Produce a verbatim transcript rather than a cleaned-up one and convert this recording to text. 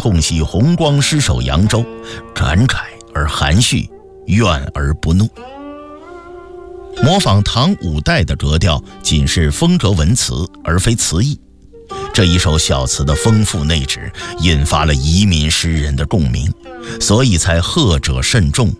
痛惜红光失守扬州，感慨而含蓄，怨而不怒。模仿唐五代的格调，仅是风格文词而非词意。这一首小词的丰富内旨，引发了移民诗人的共鸣，所以才贺者慎重，